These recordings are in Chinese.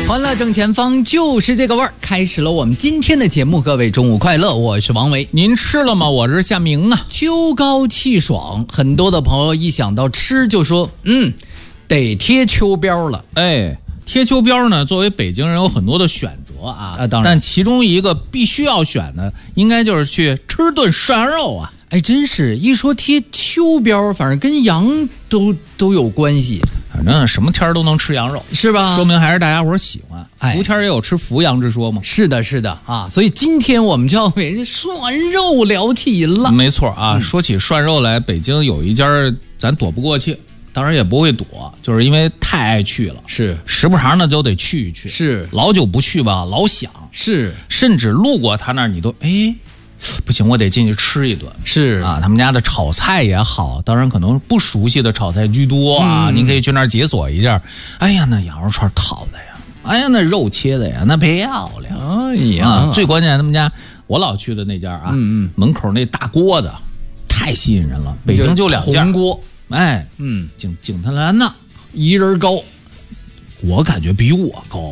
欢乐正前方就是这个味儿，开始了我们今天的节目。各位中午快乐，我是王维。 您吃了吗？我是夏明啊。 秋高气爽，很多的朋友一想到吃就说得贴秋膘了。 贴秋膘呢，作为北京人有很多的选择啊， 当然， 但其中一个必须要选的，应该就是去吃顿涮羊肉啊。 真是一说贴秋膘，反正跟羊都有关系。 反正什么天都能吃羊肉， 是吧？ 说明还是大家伙喜欢。伏天也有吃伏羊之说吗？ 是的，是的啊，所以今天我们就要为涮肉聊起了。 没错啊，说起涮肉来，北京有一家咱躲不过去。当然也不会躲，就是因为太爱去了， 是时不常的都得去一去， 是老久不去吧，老想， 是甚至路过他那儿，你都不行，我得进去吃一顿， 是啊，他们家的炒菜也好，当然可能不熟悉的炒菜居多啊，您可以去那儿解锁一下。哎呀，那羊肉串烤的呀，哎呀，那肉切的呀，那漂亮， 哎呀， 最关键他们家我老去的那家啊，门口那大锅的太吸引人了，北京就2家红锅。 景泰蓝呢， 一人高， 我感觉比我高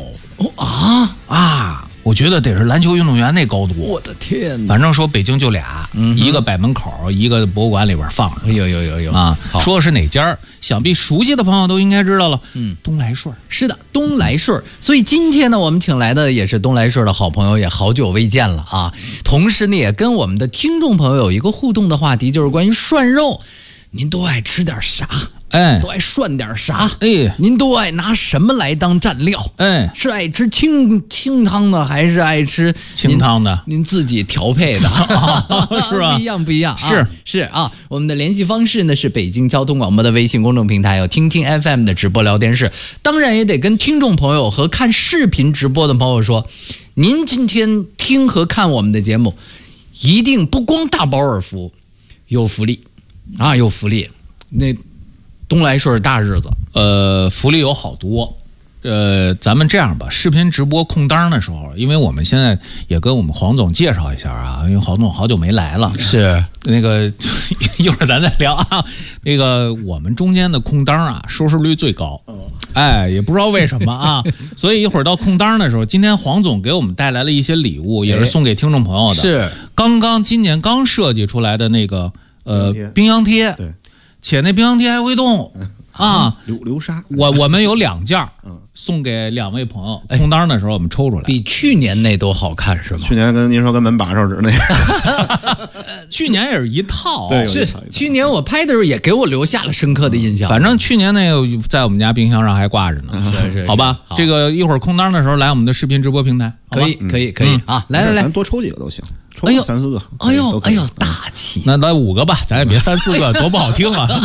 我觉得得是篮球运动员那高度。 我的天哪！ 反正说北京就俩，一个摆门口，一个博物馆里边放着。 有啊！说的是哪家？想必熟悉的朋友都应该知道了。东来顺。 是的，东来顺。所以今天呢，我们请来的也是东来顺的好朋友，也好久未见了啊。同时呢，也跟我们的听众朋友有一个互动的话题，就是关于涮肉。您都爱吃点啥？都爱涮点啥？您都爱拿什么来当蘸料？是爱吃清汤的，还是爱吃清汤的？ 您自己调配的， 是吧？ 不一样， 是啊。我们的联系方式呢是北京交通广播的微信公众平台，有听听 FM 的直播聊天室。当然也得跟听众朋友和看视频直播的朋友说，您今天听和看我们的节目，一定不光大饱耳福，有福利。有福利，那东来顺大日子， 福利有好多，咱们这样吧，视频直播空档的时候，因为我们现在也跟我们黄总介绍一下啊，因为黄总好久没来了， 是那个一会儿咱再聊啊，那个我们中间的空档啊，收视率最高，也不知道为什么啊，所以一会儿到空档的时候，今天黄总给我们带来了一些礼物，也是送给听众朋友的， 是今年刚设计出来的那个。冰箱贴， 对， 且那冰箱贴还会动流沙。 我们有2件，送给2位朋友，空档的时候我们抽出来， 比去年那都好看是吗？ 去年跟您说跟门把手指那个， 去年也是一套， 对， 是去年我拍的时候也给我留下了深刻的印象。 反正去年那个在我们家冰箱上还挂着呢，好吧？这个一会儿空档的时候来我们的视频直播平台， 可以啊，来， 咱多抽几个都行。抽3、4个， 哎呦，大气！ 那来5个吧，咱也别3、4个，多不好听啊！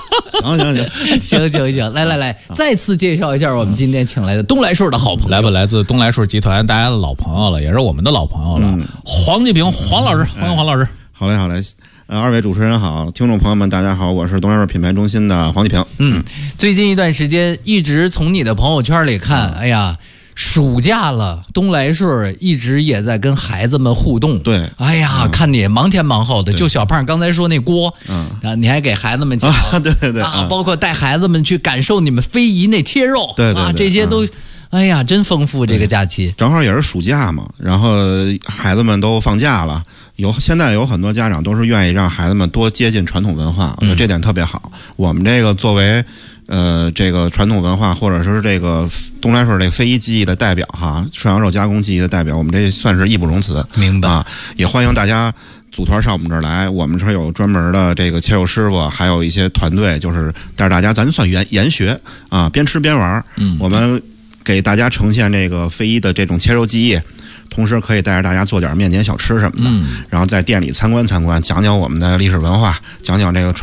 行，来，再次介绍一下我们今天请来的东来顺的好朋友， 来自东来顺集团大家的老朋友了，也是我们的老朋友了，黄继平黄老师，欢迎黄老师。 好嘞。2位主持人好，听众朋友们大家好，我是东来顺品牌中心的黄继平。 最近一段时间一直从你的朋友圈里看，哎呀。暑假了，东来顺一直也在跟孩子们互动。 对， 哎呀，看你忙前忙后的。就小胖刚才说那锅，你还给孩子们讲， 对包括带孩子们去感受你们非遗那切肉， 对， 这些都，哎呀，真丰富这个假期。 正好也是暑假嘛，然后孩子们都放假了，现在有很多家长都是愿意让孩子们多接近传统文化，我觉得这点特别好。我们这个作为这个传统文化或者是这个东来顺这个非遗技艺的代表哈，涮羊肉加工技艺的代表，我们这算是义不容辞。 明白也欢迎大家组团上我们这儿来，我们这儿有专门的这个切肉师傅，还有一些团队，就是带着大家，咱就算研学啊，边吃边玩。我们给大家呈现这个非遗的这种切肉技艺。同时可以带着大家做点面点小吃什么的，然后在店里参观，讲讲我们的历史文化，讲讲这个